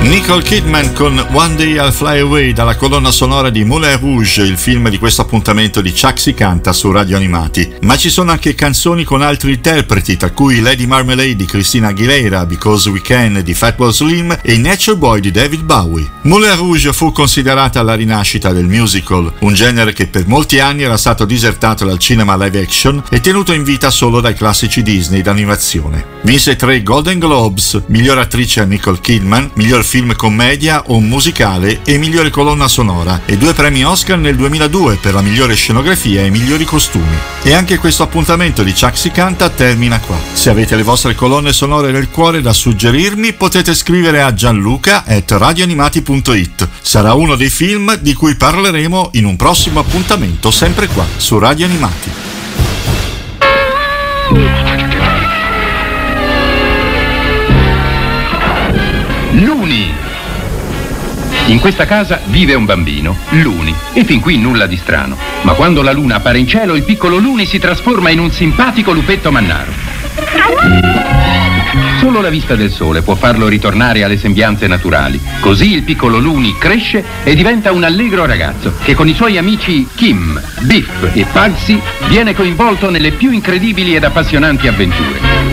Nicole Kidman con One Day I'll Fly Away dalla colonna sonora di Moulin Rouge, il film di questo appuntamento di Chuck si canta su Radio Animati. Ma ci sono anche canzoni con altri interpreti, tra cui Lady Marmalade di Christina Aguilera, Because We Can di Fatboy Slim e Nature Boy di David Bowie. Moulin Rouge fu considerata la rinascita del musical, un genere che per molti anni era stato disertato dal cinema live action e tenuto in vita solo dai classici Disney d'animazione. Vinse 3 Golden Globes, miglior attrice a Nicole Kidman, miglior film commedia o musicale e migliore colonna sonora, e 2 premi Oscar nel 2002 per la migliore scenografia e i migliori costumi. E anche questo appuntamento di Chuck si canta termina qua. Se avete le vostre colonne sonore nel cuore da suggerirmi, potete scrivere a gianluca@radioanimati.it. Sarà uno dei film di cui parleremo in un prossimo appuntamento sempre qua su Radio Animati. Luni. In questa casa vive un bambino, Luni, e fin qui nulla di strano. Ma quando la luna appare in cielo, il piccolo Luni si trasforma in un simpatico lupetto mannaro. Solo la vista del sole può farlo ritornare alle sembianze naturali. Così il piccolo Luni cresce e diventa un allegro ragazzo che con i suoi amici Kim, Biff e Pugsy viene coinvolto nelle più incredibili ed appassionanti avventure.